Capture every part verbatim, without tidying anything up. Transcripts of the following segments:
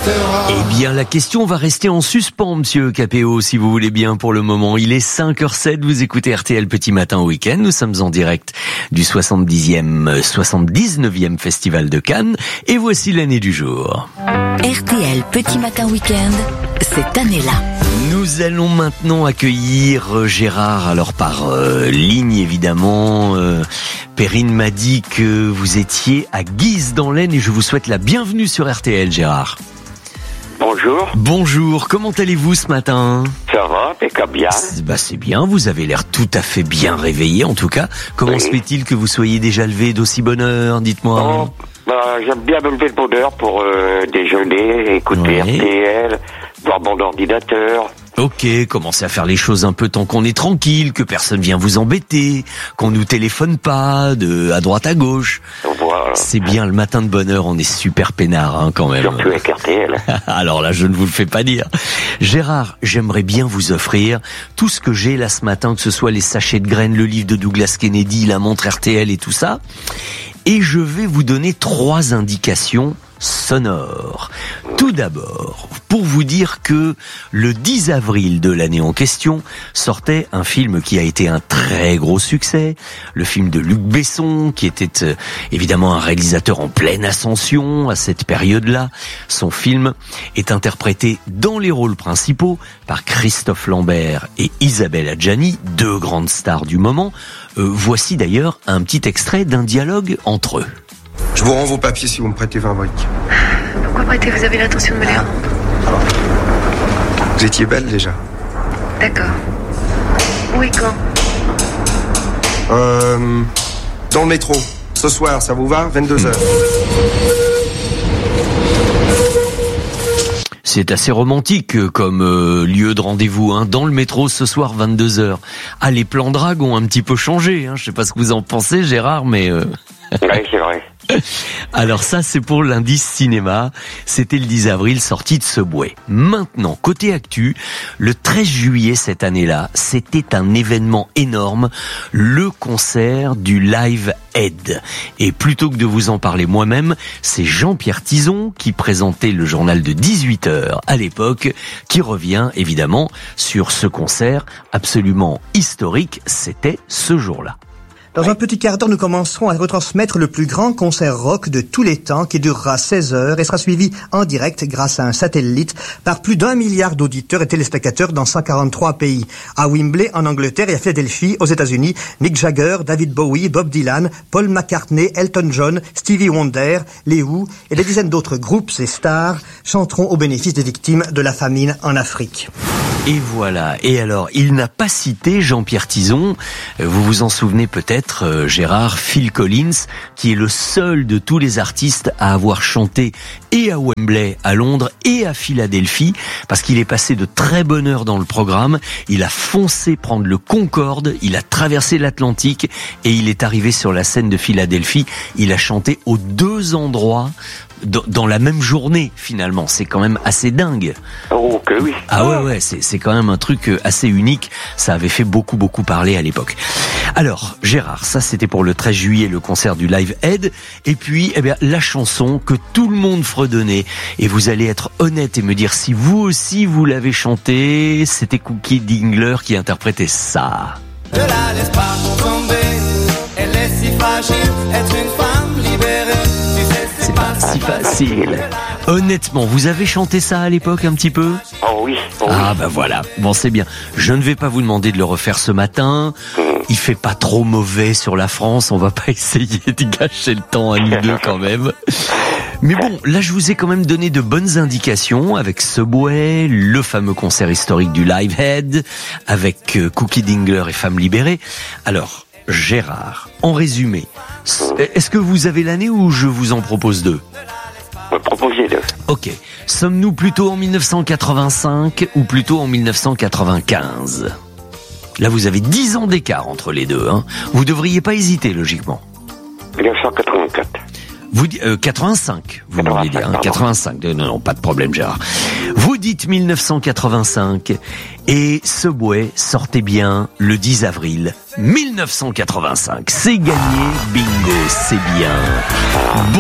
Eh bien, la question va rester en suspens, monsieur Capéo, si vous voulez bien pour le moment. Il est cinq heures zéro sept, vous écoutez R T L Petit Matin Week-end. Nous sommes en direct du soixante-dixième, soixante-dix-neuvième Festival de Cannes. Et voici l'année du jour. R T L Petit Matin Week-end, cette année-là. Nous allons maintenant accueillir Gérard, alors par euh, ligne évidemment. Euh, Perrine m'a dit que vous étiez à Guise dans l'Aisne et je vous souhaite la bienvenue sur R T L, Gérard. Bonjour. Bonjour, comment allez-vous ce matin ? Ça va, impeccable bien. C'est, bah c'est bien, vous avez l'air tout à fait bien réveillé en tout cas. Comment Oui. se fait-il que vous soyez déjà levé d'aussi bonne heure, dites-moi ? Oh, bah, j'aime bien me lever de bonne heure pour euh, déjeuner, écouter Oui. R T L, voir mon ordinateur. Ok, commencez à faire les choses un peu tant qu'on est tranquille, que personne vient vous embêter, qu'on nous téléphone pas de à droite à gauche. Voilà. C'est bien, le matin de bonne heure, on est super peinard hein, quand même. Surtout avec R T L. Alors là, je ne vous le fais pas dire. Gérard, j'aimerais bien vous offrir tout ce que j'ai là ce matin, que ce soit les sachets de graines, le livre de Douglas Kennedy, la montre R T L et tout ça. Et je vais vous donner trois indications sonores. Tout d'abord, pour vous dire que le dix avril de l'année en question sortait un film qui a été un très gros succès, le film de Luc Besson, qui était euh, évidemment un réalisateur en pleine ascension à cette période-là. Son film est interprété dans les rôles principaux par Christophe Lambert et Isabelle Adjani, deux grandes stars du moment. Euh, voici d'ailleurs un petit extrait d'un dialogue entre eux. Je vous rends vos papiers si vous me prêtez vingt briques. Pourquoi prêter ? Vous avez l'intention de me les rendre ? Vous étiez belle déjà. D'accord. Où et quand ? Euh, dans le métro. Ce soir, ça vous va ? vingt-deux heures. C'est assez romantique comme euh, lieu de rendez-vous, hein, dans le métro ce soir vingt-deux heures. Ah, les plans drague ont un petit peu changé, hein, je sais pas ce que vous en pensez Gérard, mais... Euh... Oui, c'est vrai. Alors ça, c'est pour l'indice cinéma. C'était le dix avril, sortie de Subway. Maintenant, côté actu, le treize juillet cette année-là, c'était un événement énorme, le concert du Live Aid. Et plutôt que de vous en parler moi-même, c'est Jean-Pierre Tison qui présentait le journal de dix-huit heures à l'époque, qui revient évidemment sur ce concert absolument historique. C'était ce jour-là. Dans un petit quart d'heure, nous commencerons à retransmettre le plus grand concert rock de tous les temps qui durera seize heures et sera suivi en direct grâce à un satellite par plus d'un milliard d'auditeurs et téléspectateurs dans cent quarante-trois pays. À Wembley, en Angleterre et à Philadelphie, aux États-Unis, Mick Jagger, David Bowie, Bob Dylan, Paul McCartney, Elton John, Stevie Wonder, les Who et des dizaines d'autres groupes et stars chanteront au bénéfice des victimes de la famine en Afrique. Et voilà. Et alors, il n'a pas cité Jean-Pierre Tison. Vous vous en souvenez peut-être, euh, Gérard, Phil Collins, qui est le seul de tous les artistes à avoir chanté et à Wembley, à Londres et à Philadelphie, parce qu'il est passé de très bonne heure dans le programme. Il a foncé prendre le Concorde, il a traversé l'Atlantique et il est arrivé sur la scène de Philadelphie. Il a chanté aux deux endroits dans la même journée, finalement. C'est quand même assez dingue. Oh, que oui. Ah ouais, ouais, c'est, c'est quand même un truc assez unique. Ça avait fait beaucoup, beaucoup parler à l'époque. Alors, Gérard, ça c'était pour le treize juillet, le concert du Live Aid. Et puis, eh bien, la chanson que tout le monde fredonnait. Et vous allez être honnête et me dire si vous aussi vous l'avez chanté. C'était Cookie Dingler qui interprétait ça. Ne la laisse pas tomber, elle est si fragile, être une femme libérée. C'est pas si facile. Honnêtement, vous avez chanté ça à l'époque un petit peu ? Oh oui, oh oui. Ah bah voilà, bon c'est bien. Je ne vais pas vous demander de le refaire ce matin. Il fait pas trop mauvais sur la France, on va pas essayer de gâcher le temps à nous deux quand même. Mais bon, là je vous ai quand même donné de bonnes indications avec Subway, le fameux concert historique du Live Aid, avec Cookie Dingler et Femmes libérées. Alors, Gérard, en résumé, est-ce que vous avez l'année ou je vous en propose deux ? Proposez deux. Ok. Sommes-nous plutôt en dix-neuf cent quatre-vingt-cinq ou plutôt en dix-neuf cent quatre-vingt-quinze ? Là, vous avez dix ans d'écart entre les deux. Hein. Vous devriez pas hésiter, logiquement. dix-neuf cent quatre-vingt-quatre. Vous euh, quatre-vingt-cinq, vous m'avez dit. Hein, quatre-vingt-cinq. Non, non, pas de problème, Gérard. Vous dites dix-neuf cent quatre-vingt-cinq et Subway sortait bien le dix avril dix-neuf cent quatre-vingt-cinq. C'est gagné, bingo, c'est bien. Bon,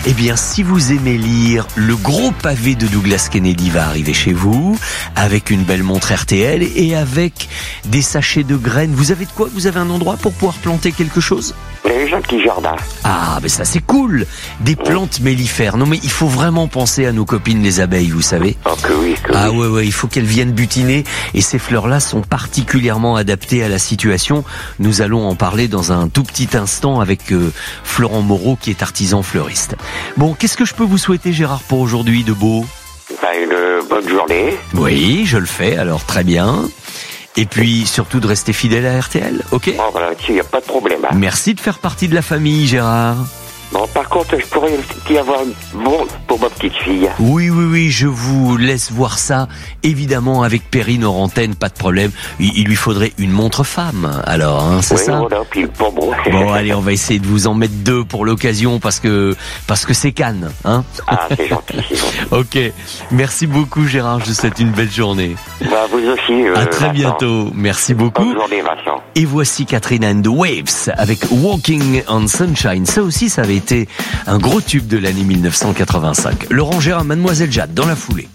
Eh bien, si vous aimez lire, le gros pavé de Douglas Kennedy va arriver chez vous, avec une belle montre R T L et avec des sachets de graines. Vous avez de quoi? Vous avez un endroit pour pouvoir planter quelque chose? Les gens qui jardin. Ah, mais ça c'est cool. Des plantes mellifères. Non mais il faut vraiment penser à nos copines les abeilles, vous savez. Oh que oui, que Ah oui. ouais, ouais, il faut qu'elles viennent butiner. Et ces fleurs-là sont particulièrement adaptées à la situation. Nous allons en parler dans un tout petit instant avec euh, Florent Moreau qui est artisan fleuriste. Bon, qu'est-ce que je peux vous souhaiter, Gérard, pour aujourd'hui de beau? Enfin, une bonne journée. Oui, je le fais, alors très bien. Et puis surtout de rester fidèle à R T L, ok? Bon, voilà, il n'y a pas de problème. Hein. Merci de faire partie de la famille, Gérard. Bon, par contre, je pourrais y avoir une montre pour ma petite fille. Oui, oui, oui, je vous laisse voir ça. Évidemment, avec Perrine hors antenne, pas de problème. Il, il lui faudrait une montre femme, alors, hein, c'est Oui, ça? voilà, puis le pommeau. Bon, allez, on va essayer de vous en mettre deux pour l'occasion parce que parce que c'est Cannes, hein? Ah, c'est gentil, c'est gentil. Ok, merci beaucoup, Gérard. Je vous souhaite une belle journée. Bah, vous aussi, euh, À très Vincent. bientôt. Merci beaucoup. Bonne journée, Vincent. Et voici Catherine and the Waves avec Walking on Sunshine. Ça aussi, ça avait été un gros tube de l'année mille neuf cent quatre-vingt-cinq. Laurent Gérard, Mademoiselle Jade, dans la foulée.